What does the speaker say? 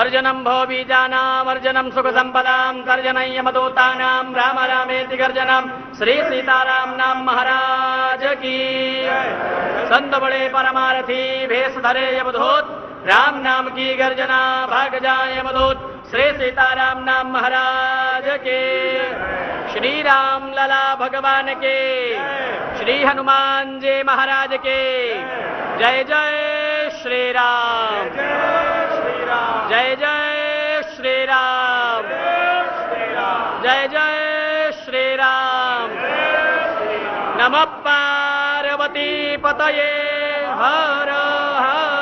वर्जनं भवबीजानां वर्जनं सुखसंपदां तर्जनं यमदूतानां राम रामेति गर्जनं श्री सीताराम नाम महाराज की। संत बड़े परमारथी भेष धरे यमदूत राम नाम की गर्जना भाग जाए यमदूत श्री सीताराम नाम महाराज के। श्री राम लला भगवान के, श्री हनुमान जी महाराज के। जय जय श्री राम, जय जय श्री राम, जय जय श्री राम। नमः पार्वती पतये हर हर